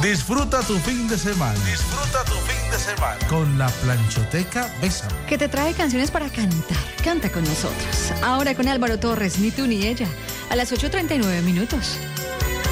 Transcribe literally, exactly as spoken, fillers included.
Disfruta tu fin de semana. Disfruta tu fin de semana. Con la Planchoteca Bésame. Que te trae canciones para cantar. Canta con nosotros. Ahora con Álvaro Torres, ni tú ni ella. A las ocho treinta y nueve minutos.